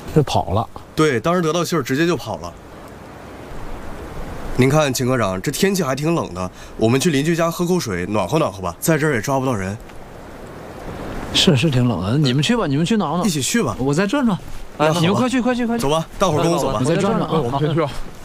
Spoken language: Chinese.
就跑了。 对，当时得到信儿直接就跑了。您看，秦科长，这天气还挺冷的，我们去邻居家喝口水，暖和暖和吧。在这儿也抓不到人。 是挺冷的，你们去吧，你们去挠挠。 一起去吧。 我再转转。哎，你们快去。 走吧，大伙儿跟我走吧。 你再转转啊。 我们先去吧。